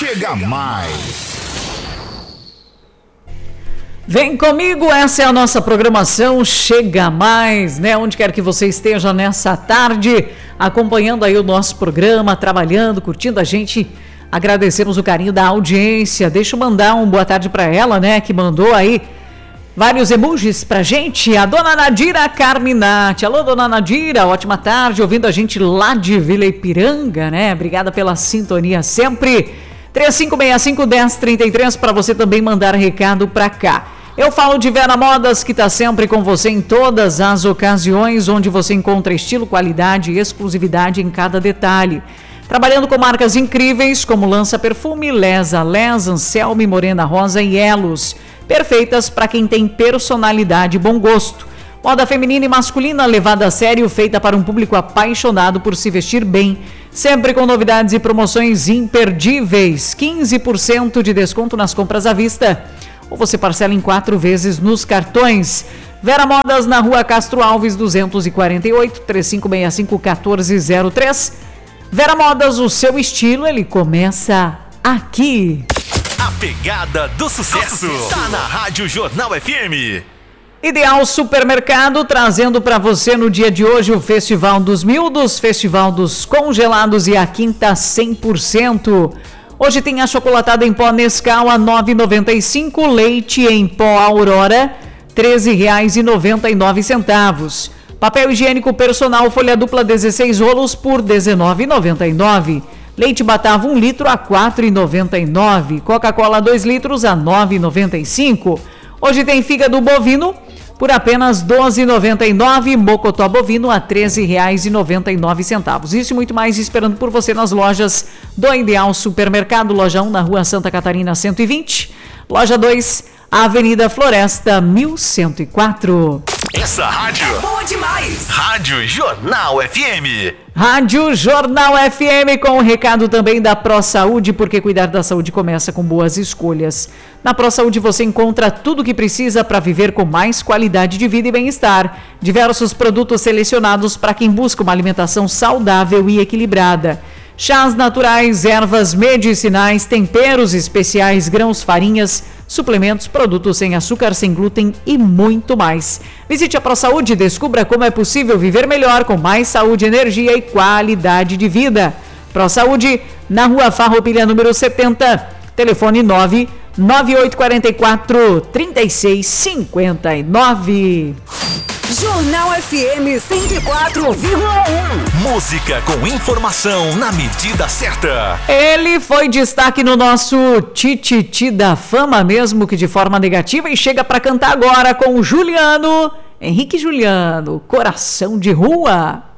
Chega Mais. Vem comigo, essa é a nossa programação Chega Mais, né? Onde quer que você esteja nessa tarde, acompanhando aí o nosso programa, trabalhando, curtindo a gente. Agradecemos o carinho da audiência. Deixa eu mandar uma boa tarde para ela, né? Que mandou aí vários emojis pra gente. A dona Nadira Carminati. Alô, dona Nadira, ótima tarde, ouvindo a gente lá de Vila Ipiranga, né? Obrigada pela sintonia sempre. 3565-1033 para você também mandar recado pra cá. Eu falo de Vera Modas, que está sempre com você em todas as ocasiões, onde você encontra estilo, qualidade e exclusividade em cada detalhe. Trabalhando com marcas incríveis como Lança Perfume, Lesa, Anselme, Morena Rosa e Elos. Perfeitas para quem tem personalidade e bom gosto. Moda feminina e masculina levada a sério, feita para um público apaixonado por se vestir bem. Sempre com novidades e promoções imperdíveis. 15% de desconto nas compras à vista. Ou você parcela em 4 vezes nos cartões. Vera Modas na Rua Castro Alves 248, 3565-1403. Vera Modas, o seu estilo, ele começa aqui. A pegada do sucesso tá na Rádio Jornal FM. Ideal Supermercado trazendo para você no dia de hoje o Festival dos Miúdos, Festival dos Congelados e a Quinta 100%. Hoje tem achocolatada em pó Nescau a R$ 9,95, leite em pó Aurora R$ 13,99. Papel higiênico personal folha dupla 16 rolos por R$ 19,99. Leite Batavo 1 litro a R$ 4,99. Coca-Cola 2 litros a R$ 9,95. Hoje tem fígado bovino por apenas R$ 12,99, mocotó bovino a R$ 13,99. Isso e muito mais esperando por você nas lojas do Ideal Supermercado, loja 1 na Rua Santa Catarina 120, loja 2, Avenida Floresta 1104. Essa rádio é boa demais. Rádio Jornal FM. Rádio Jornal FM com o recado também da ProSaúde, porque cuidar da saúde começa com boas escolhas. Na ProSaúde você encontra tudo o que precisa para viver com mais qualidade de vida e bem-estar. Diversos produtos selecionados para quem busca uma alimentação saudável e equilibrada. Chás naturais, ervas medicinais, temperos especiais, grãos, farinhas, suplementos, produtos sem açúcar, sem glúten e muito mais. Visite a ProSaúde e descubra como é possível viver melhor com mais saúde, energia e qualidade de vida. ProSaúde, na Rua Farroupilha, número 70, telefone 99844-3659. Jornal FM 104,1. Música com informação na medida certa. Ele foi destaque no nosso Tititi da Fama, mesmo que de forma negativa, e chega para cantar agora com o Juliano, Henrique Juliano, Coração de Rua.